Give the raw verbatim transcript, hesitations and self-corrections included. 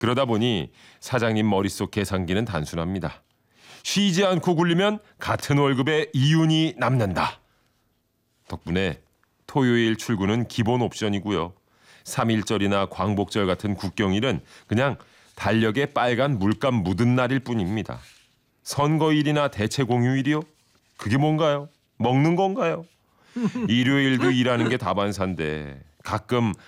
그러다 보니 사장님 머릿속 계산기는 단순합니다. 쉬지 않고 굴리면 같은 월급에 이윤이 남는다. 덕분에 토요일 출근은 기본 옵션이고요. 삼일절이나 광복절 같은 국경일은 그냥 달력에 빨간 물감 묻은 날일 뿐입니다. 선거일이나 대체 공휴일이요? 그게 뭔가요? 먹는 건가요? 일요일도 일하는 게 다반사인데 가끔